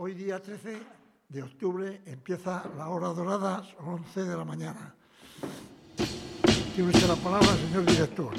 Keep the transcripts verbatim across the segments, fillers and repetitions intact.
hoy día trece de octubre empieza la hora dorada, son once de la mañana. Tiene usted la palabra, señor director.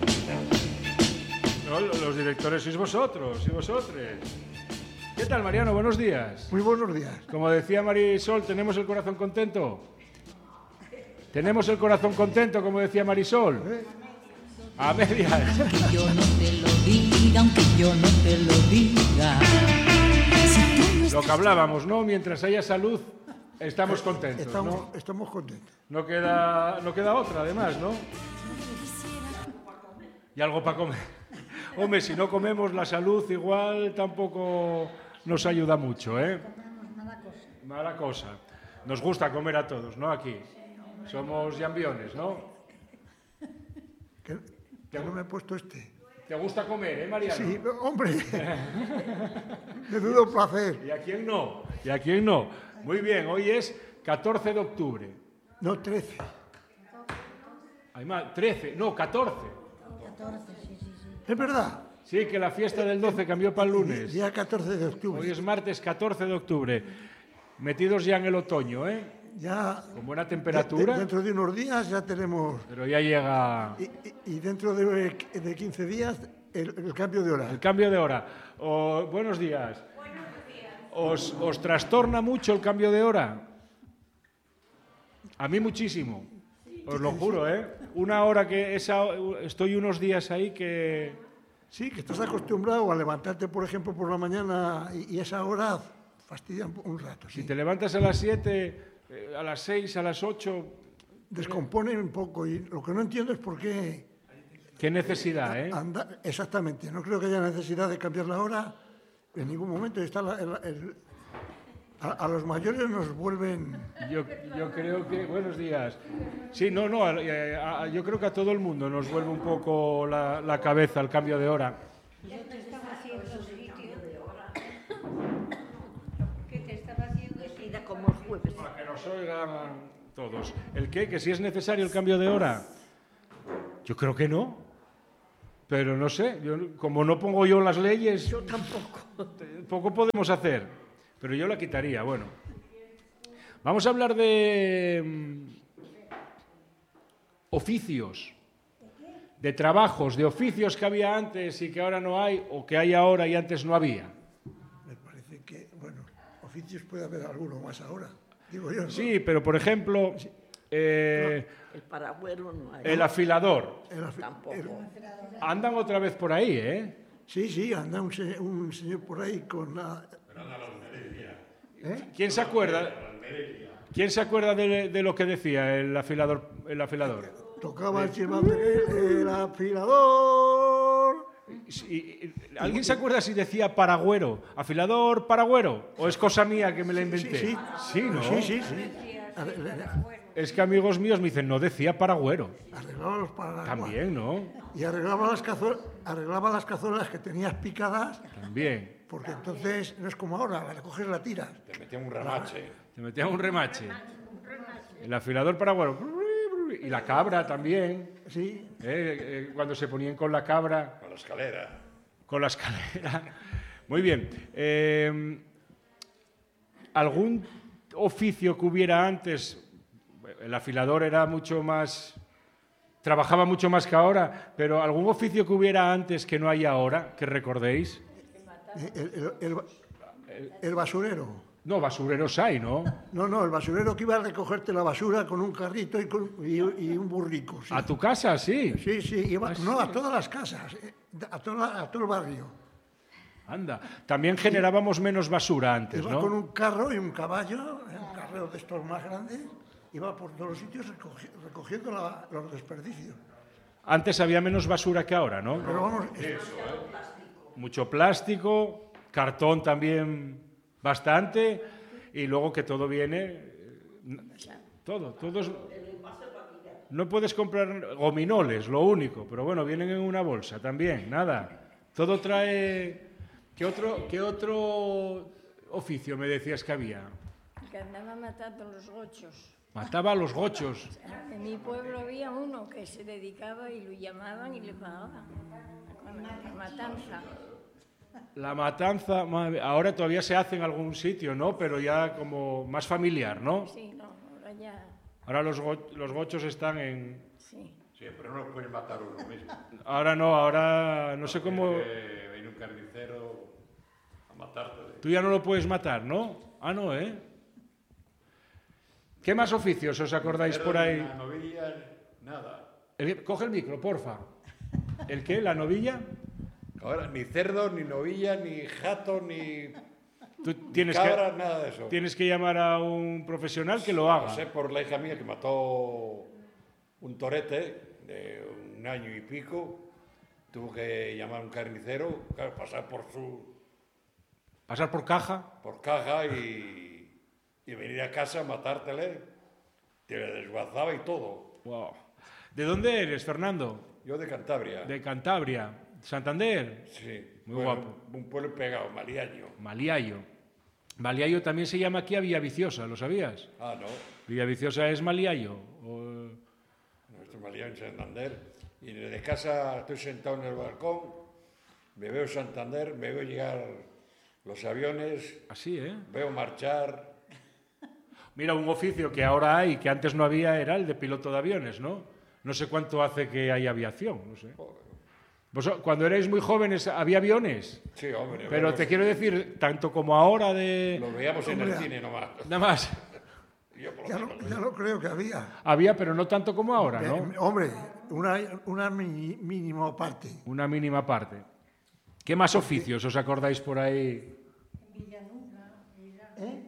No, los directores sois vosotros, y vosotros. ¿Qué tal, Mariano? Buenos días. Muy buenos días. Como decía Marisol, ¿tenemos el corazón contento? ¿Tenemos el corazón contento, como decía Marisol? ¿Eh? A medias. Aunque yo no te lo diga, aunque yo no te lo diga. Si tú no Lo estás... que hablábamos, ¿no? Mientras haya salud, estamos contentos, Estamos, ¿no? estamos contentos. No queda, no queda otra, además, ¿no? Y algo para comer. Hombre, si no comemos, la salud igual tampoco nos ayuda mucho, ¿eh? Mala cosa. Nos gusta comer a todos, ¿no? Aquí. Somos llambiones, ¿no? Que, que no me he puesto este. ¿Te gusta comer, eh, Mariano? Sí, hombre. De dudo placer. ¿Y a quién no? ¿Y a quién no? Muy bien, hoy es catorce de octubre. No, trece. Hay más, trece, no, catorce. Es verdad. Sí, que la fiesta del doce cambió para el lunes. Día catorce de Hoy octubre. es martes catorce de octubre. Metidos ya en el otoño, ¿eh? Ya. Con buena de- temperatura, dentro de unos días ya tenemos. pero ya llega Y, y- y dentro de, de quince días el, el cambio de hora. el cambio de hora. O- buenos días. ¿Os, ¿Os trastorna mucho el cambio de hora? A mí muchísimo. Os lo juro, ¿eh? Una hora que esa, estoy unos días ahí que... Sí, que estás acostumbrado a levantarte, por ejemplo, por la mañana y, y esa hora fastidia un, un rato. Si Sí. te levantas a las siete, eh, a las seis, a las ocho... Descompone un poco y lo que no entiendo es por qué... Qué necesidad, ¿eh? anda- exactamente, no creo que haya necesidad de cambiar la hora en ningún momento. Está la- el- el- a, a los mayores nos vuelven... Yo, yo creo que... Buenos días. Sí, no, no, a- a- a- yo creo que a todo el mundo nos vuelve un poco la, la cabeza el cambio de hora. ¿Qué te estaba haciendo sitio? ¿Qué te estaba haciendo sitio? Como el jueves. Para que nos oigan todos. ¿El qué? ¿Que si es necesario el cambio de hora? Yo creo que no. Pero no sé, yo, como no pongo yo las leyes, Yo tampoco. poco podemos hacer. Pero yo la quitaría, bueno. Vamos a hablar de mm, oficios, de trabajos, de oficios que había antes y que ahora no hay, o que hay ahora y antes no había. Me parece que, bueno, oficios puede haber alguno más ahora, digo yo. ¿no? Sí, pero por ejemplo, eh, El paragüero no hay. el afilador. El afi- Tampoco. el- Andan otra vez por ahí, ¿eh? sí, sí, anda un, se- un señor por ahí con la... ¿Quién se acuerda? ¿Quién se acuerda de, de lo que decía el afilador? El afilador? Tocaba el silbato, el afilador... Y- y- ¿Alguien se acuerda si decía paragüero? ¿Afilador, paragüero? ¿O es cosa mía que me la inventé? Sí, sí. Sí, ¿no? Sí, sí, sí. Arre- Es que amigos míos me dicen, no decía paragüero. Arreglaba los paraguas. También, ¿no? Y arreglaba las, cazuelas, arreglaba las cazuelas que tenías picadas, También. porque entonces no es como ahora, la coges la tiras. Te metía un remache. Te metía un remache. El afilador paragüero. Y la cabra también. Sí, ¿eh? Eh, Cuando se ponían con la cabra. Con la escalera. Con la escalera. Muy bien. Eh, ¿Algún oficio que hubiera antes? El afilador era mucho más... Trabajaba mucho más que ahora, pero ¿algún oficio que hubiera antes que no hay ahora, que recordéis? el, el- el- el basurero. No, basureros hay, ¿no? No, no, el basurero que iba a recogerte la basura con un carrito y, con- y- y un burrico. Sí, A tu casa, sí. sí, sí, iba- no, a todas las casas, eh, a, toda- a todo el barrio. Anda. También generábamos menos basura antes, Iba con ¿no? un carro y un caballo, eh, un carro de estos más grandes, iba por todos los sitios recogi- recogiendo la- los desperdicios. Antes había menos basura que ahora, ¿no? Pero vamos, eh, Mucho plástico, cartón también bastante, y luego que todo viene, eh, todo, todo es- no puedes comprar gominoles, lo único, pero bueno, vienen en una bolsa también, nada. Todo trae... ¿Qué otro, qué otro oficio me decías que había? Que andaba matando los gochos. Mataba a los gochos. En mi pueblo había uno que se dedicaba y lo llamaban y le pagaban. Con la matanza. La matanza, madre- ahora todavía se hace en algún sitio, ¿no? Pero ya como más familiar, ¿no? Sí, no, ahora ya, Ahora los, go- los gochos están en... sí. Sí, pero no lo puedes matar uno mismo. Ahora no, ahora no sé cómo... Porque viene un carnicero a matarte. Tú ya no lo puedes matar, ¿no? Ah, no, ¿eh? ¿Qué más oficios os acordáis por ahí? Una novilla, nada. El- coge el micro, porfa. ¿El qué? ¿La novilla? Ahora, ni cerdo, ni novilla, ni jato, ni Tú tienes cabra, que, nada de eso. tienes que llamar a un profesional que lo Lo haga. sé por la hija mía que mató un torete de un año y pico. Tuvo que llamar a un carnicero, claro, pasar por su Pasar por caja. por caja y, y venir a casa, matártele. Te le desguazaba y todo. Wow. ¿De dónde eres, Fernando? Yo de Cantabria. De Cantabria. ¿Santander? Sí. Muy Bueno, guapo. Un pueblo pegado, Maliaño. Maliayo. Maliayo también se llama aquí a Villaviciosa, ¿lo sabías? Ah, no. Villaviciosa es Maliayo. O- Nuestro Maliaño en Santander. Y desde casa estoy sentado en el balcón, me veo Santander, me veo llegar los aviones, Así, ¿eh? veo marchar. Mira, un oficio que ahora hay, que antes no había, era el de piloto de aviones, ¿no? No sé cuánto hace que hay aviación, no sé. Vos, cuando erais muy jóvenes, ¿había aviones? Sí, hombre. Pero vemos- te quiero decir, tanto como ahora de... Lo veíamos en el Hombre. cine nomás. Nada más. Yo por lo Ya lo, menos. ya lo creo que había. Había, pero no tanto como ahora, Eh, ¿no? hombre, una, una mini- mínima parte. Una mínima parte. ¿Qué más oficios os acordáis por ahí? ¿Eh?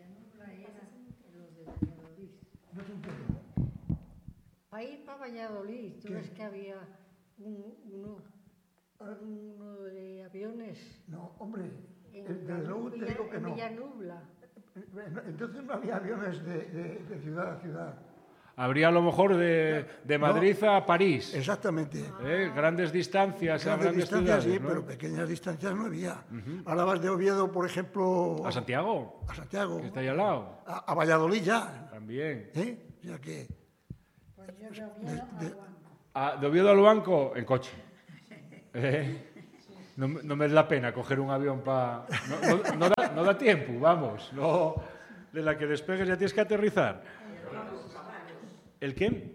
Para ir para Valladolid, tú ves que había un- uno, uno de aviones No, hombre, en, eh, desde luego te digo que en no. Villanubla. Entonces no había aviones de, de- de ciudad a ciudad. Habría a lo mejor de, de Madrid a París. Exactamente. ¿eh? Grandes distancias a Grandes grandes distancias, ciudades, sí, ¿no? pero pequeñas distancias no había. Ahora vas de Oviedo, por ejemplo, A Santiago, a Santiago, que está ahí al lado. a, a Valladolid ya. También. ¿Eh? Ya que Pues yo de Oviedo a Luanco. Ah, de Oviedo al banco, en coche. ¿Eh? No, me- no me da pena coger un avión para... No, no- no da, no da tiempo, vamos. No, de la que despegues ya tienes que aterrizar. ¿El qué?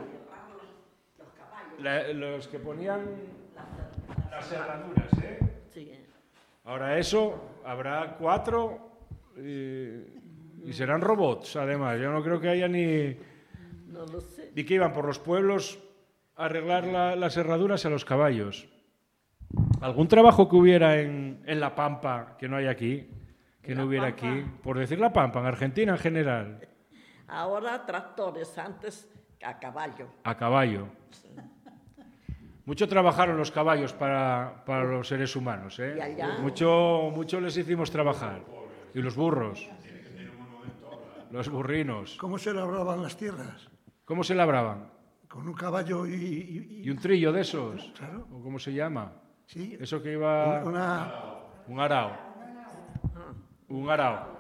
La- los que ponían las cerraduras, ¿eh? Sí. Ahora eso, habrá cuatro y, y serán robots, además. Yo no creo que haya ni... No lo sé. Y que iban por los pueblos a arreglar la- las herraduras a los caballos. ¿Algún trabajo que hubiera en, en La Pampa que no hay aquí? Que ¿En no La hubiera Pampa? aquí. Por decir La Pampa, en Argentina en general. Ahora tractores, antes a caballo. A caballo. Mucho trabajaron los caballos para, para los seres humanos, ¿eh? Y allá. Mucho, mucho les hicimos trabajar. Y los burros. Los burrinos. ¿cómo se labraban las tierras? ¿Cómo se labraban? Con un caballo y... y- y- ¿Y un trillo de esos? Claro. ¿O cómo se llama? sí, Eso que iba... una... Un arao. Un arao.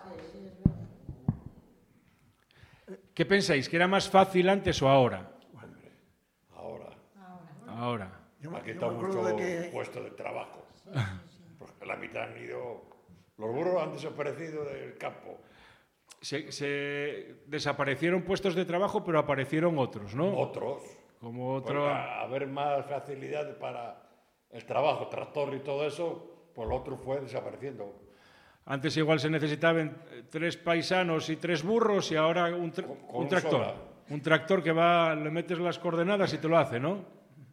¿Qué pensáis? ¿Que era más fácil antes o ahora? Ahora. Ahora. Yo, me- Aquí yo está me acuerdo mucho de que... puesto de trabajo. Porque la mitad han ido. Los burros han desaparecido del campo. Se, se desaparecieron puestos de trabajo, pero aparecieron otros, ¿no? Otros. Como Pues, otro... a haber más facilidad para el trabajo, tractor y todo eso, pues lo otro fue desapareciendo. Antes igual se necesitaban eh, tres paisanos y tres burros y ahora un, tra- Con- con un un tractor. sola. Un tractor que va, le metes las coordenadas y te lo hace, ¿no?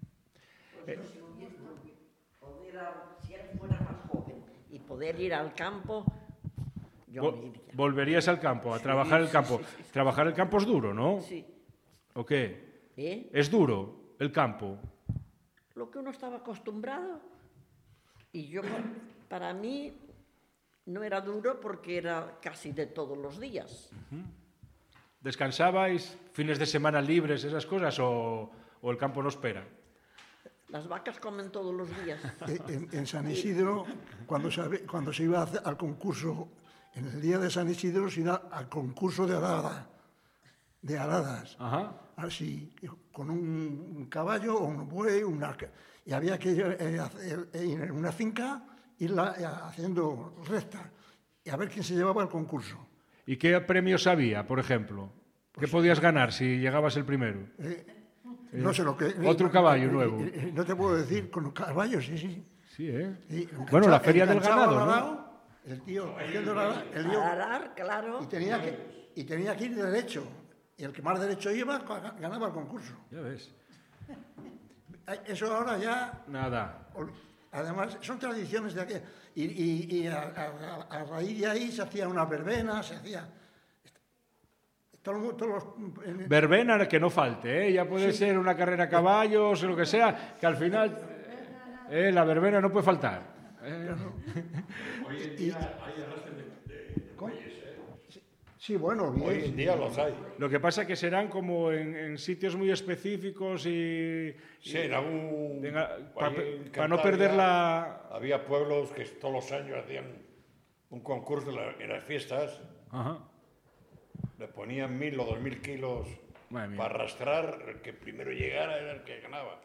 Poder, a- si él fuera más joven y poder ir al campo, yo Vol- me iría. volverías al campo, a trabajar el sí, campo. sí, sí. Trabajar el campo es duro, ¿no? Sí. ¿O qué? ¿Eh? Es duro el campo. Lo que uno estaba acostumbrado. Y yo, para mí, no era duro porque era casi de todos los días. ¿Descansabais? ¿Fines de semana libres, esas cosas? ¿O, o el campo no espera? Las vacas comen todos los días. En, en San Isidro, cuando se, habe- cuando se iba a hacer- al concurso, en el día de San Isidro se iba al concurso de arada, de aradas, Ajá. así, con un caballo o un buey, una, y había que eh, hacer en una finca irla eh, haciendo recta y a ver quién se llevaba el concurso. ¿Y qué premios había, por ejemplo? ¿Qué podías ganar si llegabas el primero? Eh, no sé lo que... Otro caballo eh, nuevo. eh, eh, no te puedo decir, con los caballos, sí, sí. Sí, ¿eh? Sí, Bueno, la engancha- feria del enganchaba ganado, al ¿no? arao, el tío cogiendo el arao, el lío, Arar, claro. y, tenía que, y tenía que ir derecho. Y el que más derecho iba, ga- ganaba el concurso. Ya ves. Ay, Eso ahora ya... Nada. ol- Además, son tradiciones de aquí. Y, y- y a, a- a raíz de ahí se hacía una verbena, se hacía... Todos, los- todos los- en- Verbena que no falte, ¿eh? Ya puede ser una carrera a caballos o lo que sea, que al final eh, la verbena no puede faltar. Eh, Hoy en día hay arrastres de, de, de bueyes, ¿eh? Sí, bueno, bien. Hoy en día los hay. Lo que pasa es que serán como en, en sitios muy específicos y... Sí, en algún... Para ahí en no Cantabria perder la... Había pueblos que todos los años hacían un concurso en, la- en las fiestas, Ajá. le ponían mil o dos mil kilos Madre mía. para arrastrar, el que primero llegara era el que ganaba.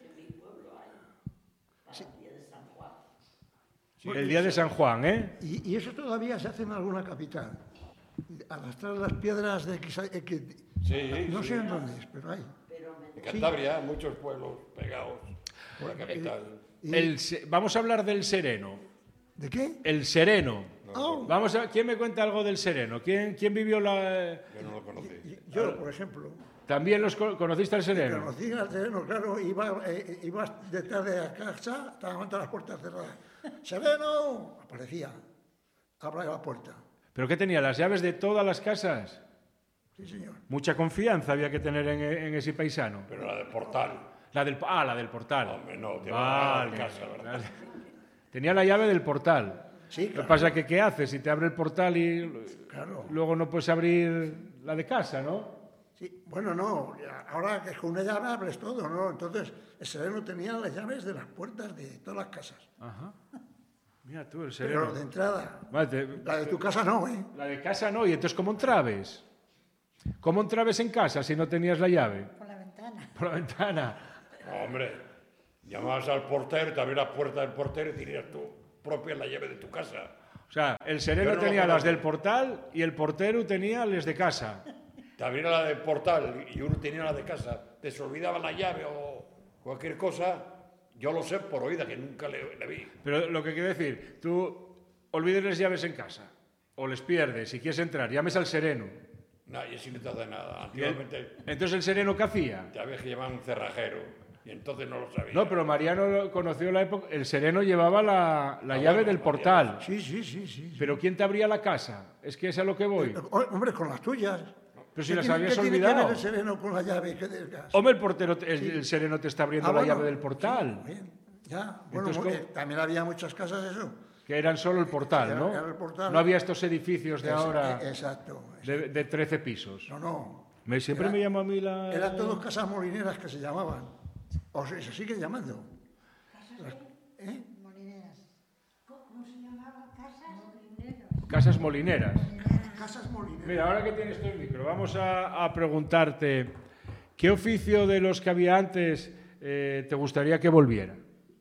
El día de San Juan, ¿eh? Y, y eso todavía se hace en alguna capital. Arrastrar las piedras de que, sa- eh, que- Sí, no sí. sé en dónde es, pero hay. En Cantabria, muchos pueblos pegados por la capital. Y- El se- Vamos a hablar del sereno. ¿De qué? El sereno. Oh, Vamos a... ¿Quién me cuenta algo del sereno? ¿Quién, quién vivió la...? Yo no lo conocí. yo, por ejemplo, ¿También los co- conociste al sereno? conocí al terreno, claro, iba, eh, iba detrás de la casa, estaban todas las puertas cerradas. ¡Sereno! Aparecía. Abra la puerta. ¿Pero qué tenía? ¿Las llaves de todas las casas? Sí, señor. Mucha confianza había que tener en, en ese paisano. Pero la de Portal, La del, ah, la del portal. hombre, no, te Vale. va a casa, ¿verdad? Tenía la llave del portal. Sí, Lo que claro. pasa es que, ¿qué haces? Si te abre el portal y Claro. luego no puedes abrir la de casa, ¿no? Sí, bueno, no, ahora que con una llave abres todo, ¿no? Entonces, el sereno tenía las llaves de las puertas de todas las casas. Ajá. Mira tú, el sereno. Pero de entrada, Vale, te- la de tu casa no, ¿eh? la de casa no, y entonces ¿cómo entrabes? ¿Cómo entrabes en casa si no tenías la llave? Por la ventana. Por la ventana. No, hombre, llamabas al portero, te abría la puerta del portero y tenías tú propia la llave de tu casa. O sea, el sereno Yo no lo tenía las conozco. del portal y el portero tenía las de casa. Te abría la del portal y uno tenía la de casa. Te se olvidaba la llave o cualquier cosa. Yo lo sé por oída, que nunca le, le vi. Pero lo que quiero decir, tú olvides las llaves en casa o les pierdes, si quieres entrar, llames al sereno. Nadie sí no te hace nada. Y él- Antiguamente entonces el sereno, ¿qué hacía? te había que llevar un cerrajero y entonces no lo sabía. No, pero Mariano conoció la época, el sereno llevaba la, la Ah, llave bueno, del la portal. Sí, sí, sí, sí. Pero ¿quién te abría la casa? Es que es a lo que voy. O- Hombre, con las tuyas. Pero si ¿Qué las tiene- habías ¿qué tiene que olvidado. ver el sereno con la llave que del gas? Hombre, el portero, te- el, el sereno te está abriendo Ah, la bueno, llave del portal, sí, bien, ya. Bueno, Entonces, mu- ¿cómo? eh, también había muchas casas eso. que eran solo el portal, Era- ¿no? era el portal. No había estos edificios de Esa- ahora eh, Exacto. de, de trece pisos. No, no. Me, siempre Era- me llama a mí la... Eran todos casas molineras que se llamaban. O se, se siguen llamando. ¿Eh? Molineras. ¿Cómo se llamaba? Casas molineras. Casas molineras. Casas molineras. Mira, ahora que tienes tú el micro, vamos a, a preguntarte, ¿qué oficio de los que había antes eh, te gustaría que volviera?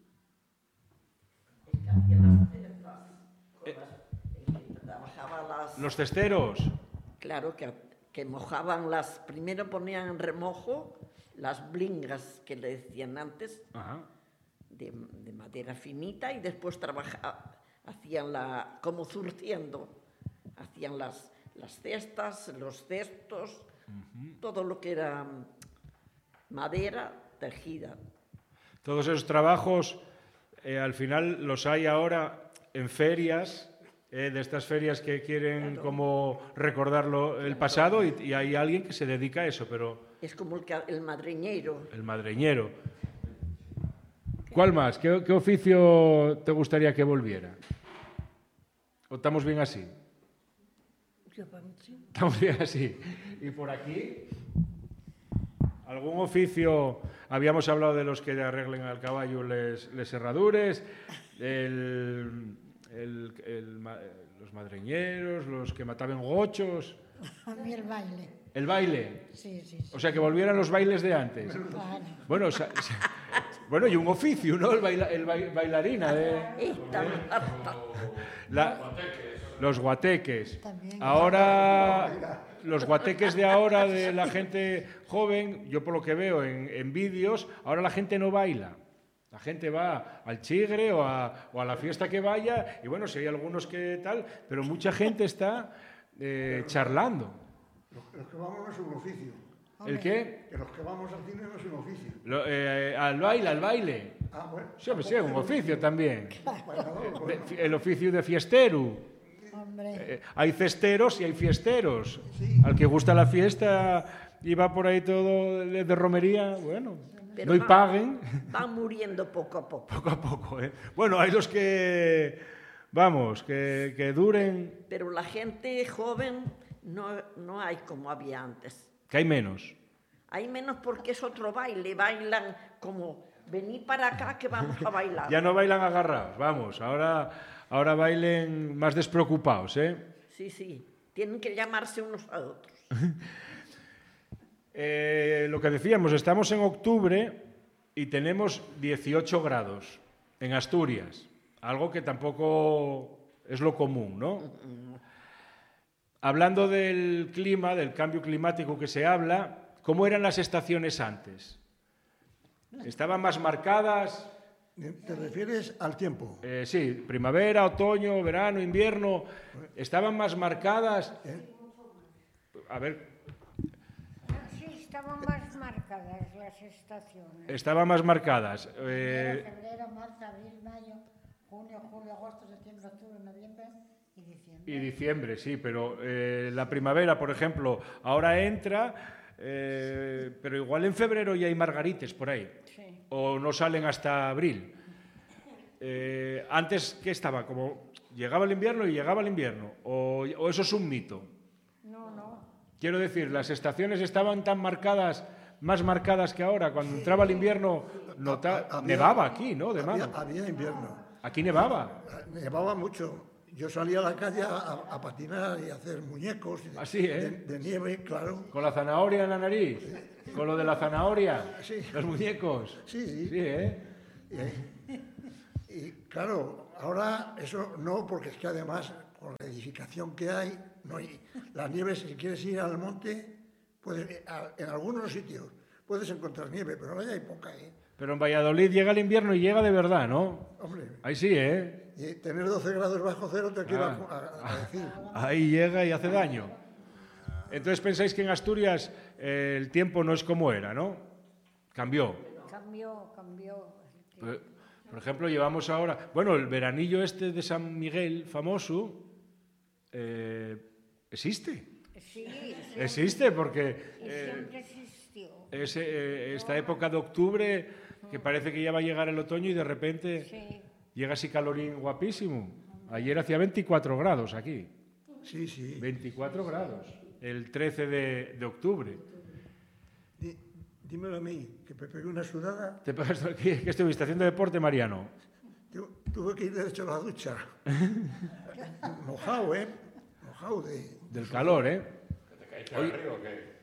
El que hacía las cestas, con las- el que trabajaba las... Los cesteros. Claro, que, que mojaban las... Primero ponían en remojo las blingas que le decían antes, Ajá. de, de madera finita, y después trabaja, hacían la... como zurciendo. Hacían las, las cestas, los cestos, todo lo que era madera tejida. Todos esos trabajos, eh, al final los hay ahora en ferias, eh, de estas ferias que quieren como recordar lo- el pasado, y, y hay alguien que se dedica a eso, pero Es como el, que- el madreñero. el madreñero. ¿Cuál más? ¿Qué, qué oficio te gustaría que volviera? ¿O estamos bien así? Yo, para mí, sí. Estamos bien así. ¿Y por aquí? ¿Algún oficio? Habíamos hablado de los que arreglen al caballo les, les herradures, el, el- el ma- los madreñeros, los que mataban gochos, A mí el baile. el baile. Sí, sí, sí. O sea, que volvieran los bailes de antes. Claro. Bueno, sa- sa- Bueno, y un oficio, ¿no? El, baila, el ba, bailarina de... Esta Marta. La, los guateques. También. Ahora, los guateques de ahora, de la gente joven, yo por lo que veo en, en vídeos, ahora la gente no baila. La gente va al chigre o a, o a la fiesta que vaya, y bueno, si hay algunos que tal, pero mucha gente está eh, charlando. Los, los que vamos no es un oficio. ¿El qué? Que los que vamos al cine no es un oficio. Lo, eh, al baile, al baile. Ah, bueno. Sí, hombre, sí, un oficio también. Bailador, De- bueno. el oficio de fiestero. Hombre, Eh, hay cesteros y hay fiesteros. Al que gusta la fiesta y va por ahí todo de, de romería, bueno, Pero no y va- paguen Van muriendo poco a poco. poco a poco. ¿eh? Bueno, hay los que, vamos, que, que duren, Pero la gente joven no, no hay como había antes. que hay menos. Hay menos porque es otro baile. Bailan como, vení para acá que vamos a bailar. Ya no bailan agarrados, vamos, ahora, ahora bailen más despreocupados, ¿eh? Sí, sí. Tienen que llamarse unos a otros. Eh, lo que decíamos, estamos en octubre y tenemos dieciocho grados en Asturias, algo que tampoco es lo común, ¿no? Hablando del clima, del cambio climático que se habla, ¿cómo eran las estaciones antes? ¿Estaban más marcadas? ¿Te refieres al tiempo? Eh, sí, primavera, otoño, verano, invierno. ¿Estaban más marcadas? A ver, Sí, estaban más marcadas las estaciones. estaban más marcadas. Eh, febrero, marzo, abril, mayo, junio, julio, agosto, septiembre, octubre, noviembre y diciembre. Y diciembre, sí, pero eh, la primavera, por ejemplo, ahora entra, eh, pero igual en febrero ya hay margarites por ahí. Sí. O no salen hasta abril. Eh, antes, ¿qué estaba? Como llegaba el invierno y llegaba el invierno. O, o eso es un mito. No, no. Quiero decir, las estaciones estaban tan marcadas, más marcadas que ahora. Cuando entraba el invierno, nota- Había- nevaba aquí, ¿no? De Había, mano. había invierno. Aquí nevaba. Nevaba mucho. Yo salía a la calle a, a patinar y a hacer muñecos de, Así, ¿eh? de, de nieve, claro. Con la zanahoria en la nariz. Con lo de la zanahoria. Sí. Los muñecos. Sí, sí. Sí, ¿eh? Y, y, claro, ahora eso no, porque es que además con la edificación que hay, no hay la nieve, si quieres ir al monte, puedes, a- en algunos sitios puedes encontrar nieve, pero ahora ya hay poca, ¿eh? Pero en Valladolid llega el invierno y llega de verdad, ¿no? Hombre, Ahí sí, ¿eh? y tener doce grados bajo cero te quiero Ah. a- a- a decir. Ahí llega y hace daño. Entonces pensáis que en Asturias eh, el tiempo no es como era, ¿no? Cambió. Cambió, cambió. Por, por ejemplo, llevamos ahora... Bueno, el veranillo este de San Miguel, famoso, eh, existe. Sí, sí. Existe porque Y eh, siempre existió. es, eh, esta época de octubre, que parece que ya va a llegar el otoño y de repente Sí. llega así calorín guapísimo. Ayer hacía veinticuatro grados aquí. Sí, sí. veinticuatro grados, el trece de, de octubre. Di- dímelo a mí, que me pegué una sudada, ¿Te pegas aquí? ¿Qué estuviste haciendo deporte, Mariano? tu- tuve que ir derecho a la ducha. Mojado, ¿eh? Mojado de... Del calor, ¿eh? ¿Te caíste al río o qué?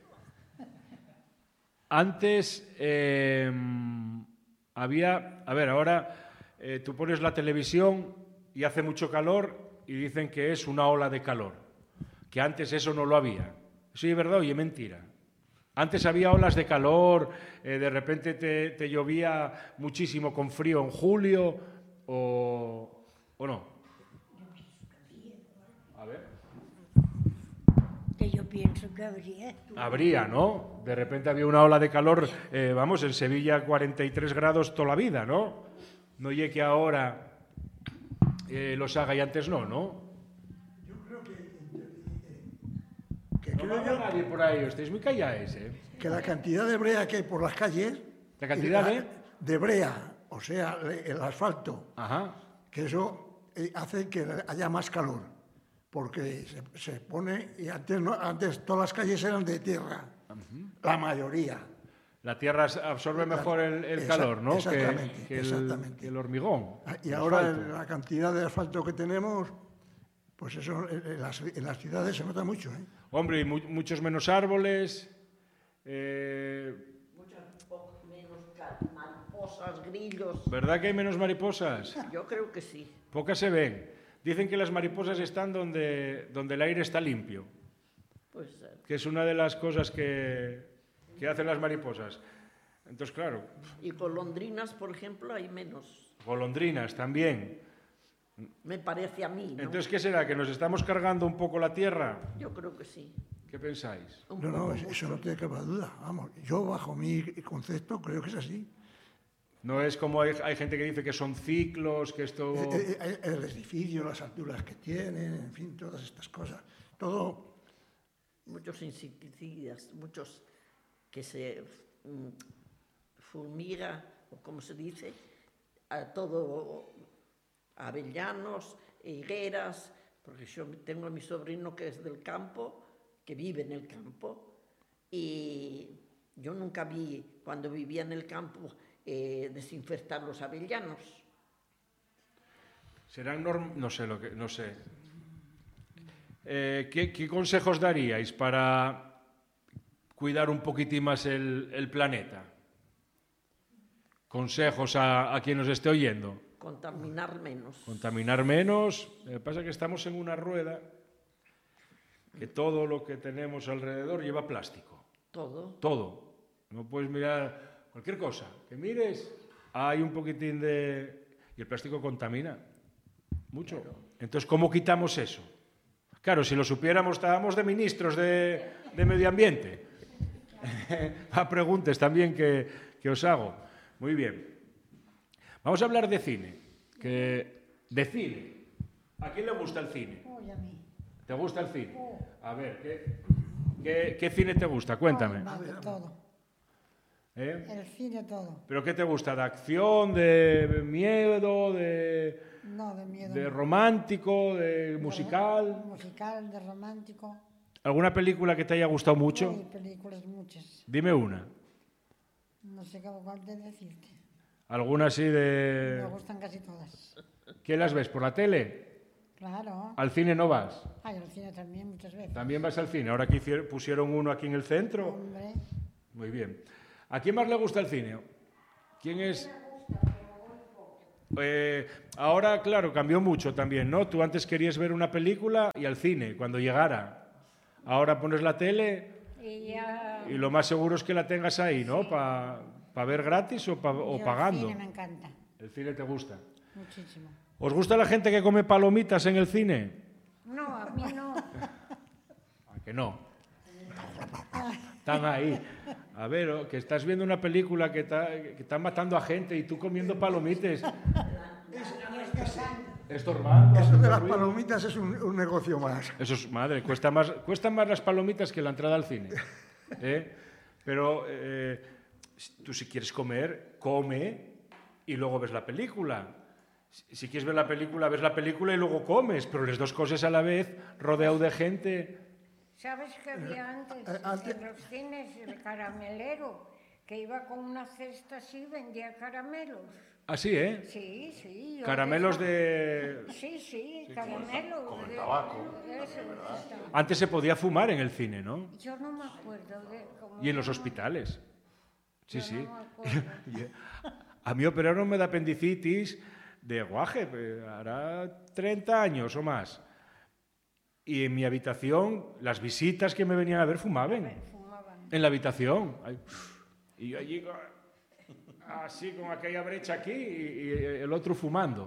Antes eh, había... A ver, ahora eh, tú pones la televisión y hace mucho calor y dicen que es una ola de calor. Que antes eso no lo había. ¿Eso es verdad o es mentira? Antes había olas de calor, eh, de repente te, te llovía muchísimo con frío en julio, o, o no. A ver. Que yo pienso que habría. Habría, ¿no? De repente había una ola de calor, eh, vamos, en Sevilla cuarenta y tres grados toda la vida, ¿no? No llegue que ahora eh, los haga y antes no, ¿no? Que No creo habla yo nadie por ahí, estáis muy callados, ¿eh? que la cantidad de brea que hay por las calles... ¿La cantidad y de? De brea, o sea, le- el asfalto, Ajá. que eso eh, hace que haya más calor, porque se, se pone... Y antes, no, antes todas las calles eran de tierra, la mayoría. La tierra absorbe mejor el, el Exact- calor, ¿no? Que, exactamente, que el, exactamente. que el hormigón. Y el ahora asfalto. la cantidad de asfalto que tenemos, pues eso en en las, en las ciudades se nota mucho, ¿eh? Hombre, y mu- muchos menos árboles. eh, Muchas po- menos ca- mariposas. mariposas, grillos. ¿Verdad que hay menos mariposas? Yo creo que sí. Pocas se ven. Dicen que las mariposas están donde, donde el aire está limpio, Puede ser. que es una de las cosas que, que hacen las mariposas. Entonces, claro, Y golondrinas, por ejemplo, hay menos. golondrinas también. Me parece a mí, ¿no? Entonces, ¿qué será? ¿Que nos estamos cargando un poco la tierra? Yo creo que sí. ¿Qué pensáis? Un No, poco no, eso no tiene que haber duda. Vamos, yo bajo mi concepto creo que es así. No es como hay, hay gente que dice que son ciclos, que esto... Eh, eh, El edificio, las alturas que tienen, en fin, todas estas cosas. Todo, muchos insecticidas, muchos que se mm, fulmiga, o como se dice, a todo avellanos, higueras, porque yo tengo a mi sobrino que es del campo, que vive en el campo, y yo nunca vi, cuando vivía en el campo, eh, desinfectar los avellanos. Serán norm... No sé lo que... No sé. Eh, ¿qué, ¿Qué consejos daríais para cuidar un poquitín más el, el planeta? Consejos a, a quien nos esté oyendo. Contaminar menos. Contaminar menos. Lo que pasa es que estamos en una rueda que todo lo que tenemos alrededor lleva plástico. Todo. Todo. No puedes mirar cualquier cosa. Que mires, hay un poquitín de... Y el plástico contamina mucho. Entonces, ¿cómo quitamos eso? Claro, si lo supiéramos, estábamos de ministros de, de Medio Ambiente. A preguntas también que, que os hago. Muy bien. Vamos a hablar de cine. Que, de cine. ¿A quién le gusta el cine? Uy, a mí. ¿Te gusta el cine? A ver, ¿qué, qué, qué cine te gusta? Cuéntame. Ay, de todo. ¿Eh? El cine todo. ¿Pero qué te gusta? ¿De acción, de miedo, de, No, de miedo. de no. romántico, de De musical? musical, de romántico. ¿Alguna película que te haya gustado mucho? Hay películas muchas. Dime una. No sé cómo cuál de decirte. ¿Alguna así Me de...? gustan casi todas. ¿Qué las ves? ¿Por la tele? Claro. ¿Al cine no vas? Ay, al cine también muchas veces. ¿También vas al cine? Ahora que hicier- pusieron uno aquí en el centro. Hombre, Muy bien. ¿A quién más le gusta el cine? ¿Quién es...? Eh, ahora, claro, cambió mucho también, ¿no? Tú antes querías ver una película y al cine, cuando llegara. Ahora pones la tele Y ya... y lo más seguro es que la tengas ahí, ¿no? Para pa ver gratis o, pa- o yo pagando. El cine me encanta. El cine te gusta. Muchísimo. ¿Os gusta la gente que come palomitas en el cine? No, a mí no. ¿A que no? Están ahí. A ver, oh, que estás viendo una película que, está, que están matando a gente y tú comiendo palomitas. Estorbando. eso de haciendo las ruido. palomitas es un, un negocio más. Eso es, madre, cuesta más, cuestan más las palomitas que la entrada al cine. ¿eh? Pero eh, tú si quieres comer, come y luego ves la película. Si, si quieres ver la película, ves la película y luego comes, pero las dos cosas a la vez, rodeado de gente. ¿Sabes que había antes, Eh, antes- en los cines el caramelero, que iba con una cesta así, vendía caramelos? Así, ¿eh? Sí, sí. yo Caramelos eso- de... Sí, sí, caramelos. como el de- tabaco. de eso, estaba. Antes se podía fumar en el cine, ¿no? Yo no me acuerdo de cómo... Y en los se hospitales. Sí, Yo sí. no me acuerdo. Y a mí operaron de apendicitis de guaje, eh, hará treinta años o más. Y en mi habitación, las visitas que me venían a ver fumaban. Fumaban. En la habitación. Ay, y yo allí, con- así con aquella brecha aquí, y, y el otro fumando.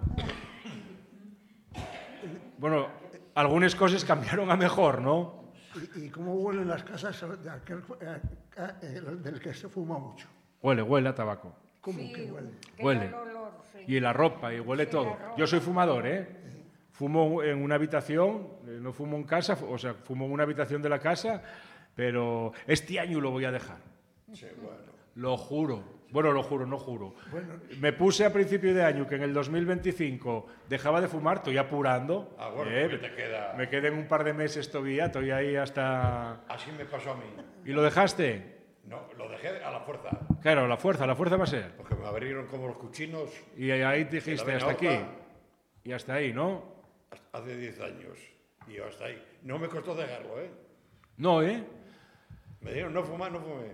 Bueno, algunas cosas cambiaron a mejor, ¿no? ¿Y, y cómo huelen las casas de aquel, eh, eh, del que se fuma mucho? Huele, huele a tabaco. ¿Cómo Sí, que huele? que Huele. el olor, sí. Y la ropa, y huele Sí, todo. la ropa. Yo soy fumador, ¿eh? Fumo en una habitación, eh, no fumo en casa, o sea, fumo en una habitación de la casa, pero este año lo voy a dejar. Sí, bueno. Lo juro. Bueno, lo juro, no juro. Bueno. Me puse a principio de año que en el dos mil veinticinco dejaba de fumar, estoy apurando. Ah, bueno, eh, porque te queda- Me quedé en un par de meses todavía, estoy ahí hasta... Así me pasó a mí. ¿Y lo dejaste? No, lo dejé a la fuerza, Claro, la fuerza, la fuerza va a ser. porque me abrieron como los cuchinos Y ahí dijiste, vena hasta aquí. horta. Y hasta ahí, ¿no? hace diez años. Y yo hasta ahí. No me costó dejarlo, ¿eh? No, ¿eh? Me dijeron no fumar, no fumé.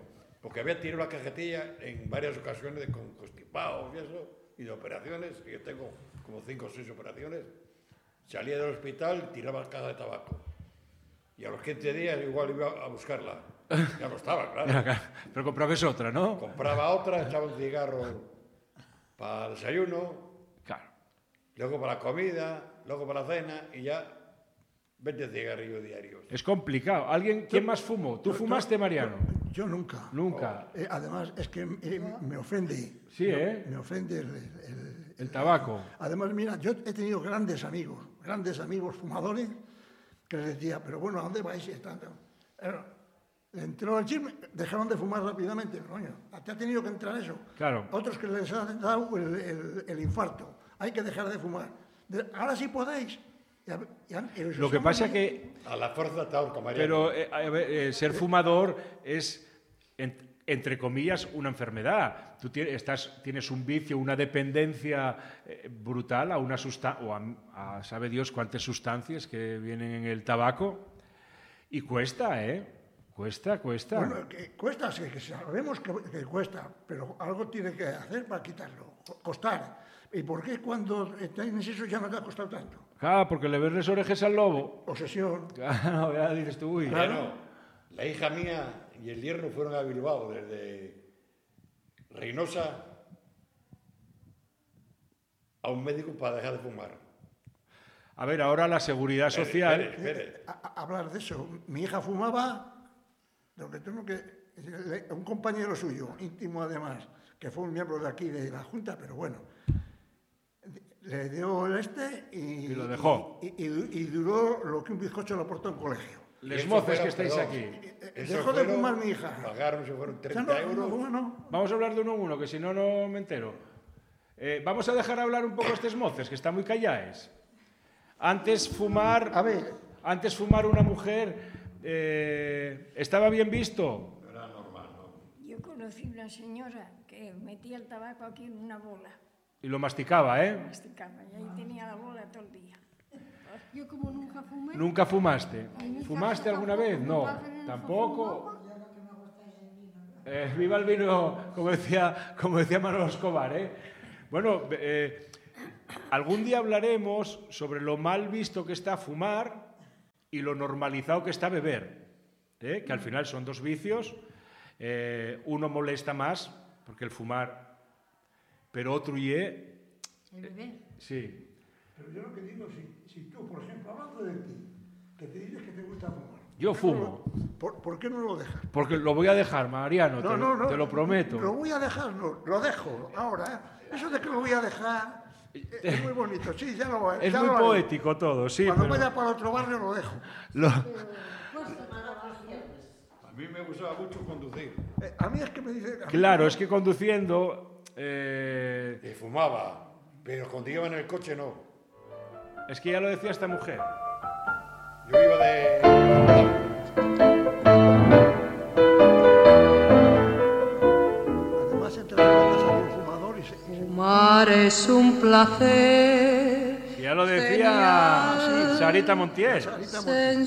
porque había tirado la cajetilla en varias ocasiones de con constipados y eso, y de operaciones, que yo tengo como cinco o seis operaciones. Salía del hospital, tiraba la caja de tabaco. Y a los quince días igual iba a buscarla. Ya no estaba, claro. Pero comprabas otra, ¿no? Compraba otra, echaba un cigarro para el desayuno, Claro. luego para la comida, luego para la cena y ya veinte cigarrillos diarios. Es complicado. ¿Alguien, ¿Quién más fumó? ¿Tú fumaste, Mariano? Yo nunca. Nunca. Eh, además, es que eh, me ofende. Sí, ¿eh? Me ofende el, el- El tabaco. Además, mira, yo he tenido grandes amigos, grandes amigos fumadores, que les decía, pero bueno, ¿a dónde vais? Y tanto? Le entró el chisme, dejaron de fumar rápidamente. Coño, te ha tenido que entrar eso. Claro. Otros que les ha dado el, el- el infarto. Hay que dejar de fumar. De- ahora sí podéis. Ya- ya- y Lo que pasa que... A la fuerza te ahorca, Mariano. Pero eh, a ver, eh, ser fumador es, en- entre comillas, una enfermedad. Tú tie- estás, tienes un vicio, una dependencia eh, brutal a una sustancia, o a, a sabe Dios cuántas sustancias que vienen en el tabaco. Y cuesta, ¿eh? Cuesta, cuesta. Bueno, que cuesta, sí, que sabemos que, que cuesta, pero algo tiene que hacer para quitarlo, co- costar. ¿Y por qué cuando tienes eso ya no te ha costado tanto? Claro, porque le ves las orejas al lobo. Obsesión. Claro, ya dices tú, uy. Mariano, la hija mía y el yerno fueron a Bilbao desde Reynosa a un médico para dejar de fumar. A ver, ahora la seguridad Espere, social... espere, espere. A- a- hablar de eso. Mi hija fumaba, lo que tengo que... le- un compañero suyo, íntimo además, que fue un miembro de aquí de la Junta, pero bueno, le dio el este y... Y lo dejó. Y, y- y duró lo que un bizcocho le aportó en colegio. Les Y eso moces fueron, que estáis perdón, aquí. eso Dejó de fueron- fumar mi hija. Pagaron, se fueron Ya treinta no, euros. no, fuma, no. Vamos a hablar de uno en uno, que si no, no me entero. Eh, vamos a dejar hablar un poco estos moces, que están muy callaes. Antes fumar... A ver. Antes fumar una mujer eh, estaba bien visto. Yo conocí una señora que metía el tabaco aquí en una bola, Y lo masticaba, ¿eh? masticaba, y ahí tenía la bola todo el día. Yo como nunca fumé... Nunca fumaste. en mi ¿Fumaste casa alguna tampoco, vez? mi No, padre no tampoco. fumaba. Eh, viva el vino, como decía, como decía Manolo Escobar, ¿eh? Bueno, eh, algún día hablaremos sobre lo mal visto que está fumar y lo normalizado que está beber, ¿eh? Que al final son dos vicios. Eh, uno molesta más, porque el fumar, pero otro y El bebé. sí. Pero yo lo que digo, si, si tú, por ejemplo, hablando de ti, que te dices que te gusta fumar. Yo ¿por qué no fumo. lo- ¿Por, por qué no lo dejas? Porque lo voy a dejar, Mariano, te, lo- te lo prometo. Lo voy a dejar, no, lo dejo ahora. ¿eh? Eso de que lo voy a dejar eh, es muy bonito, sí, ya lo Es ya muy lo haré. poético todo, sí. Cuando pero vaya para otro barrio lo dejo. lo- A mí me gustaba mucho conducir. Eh, a mí es que me dice... a mí- Claro, es que conduciendo... eh, Y fumaba, pero cuando iba en el coche no. es que ya lo decía esta mujer. Yo iba de... Además, entre las patas salió un fumador y se... Fumar es un placer Ya lo decía Sarita Montiel. Sarita Montiel.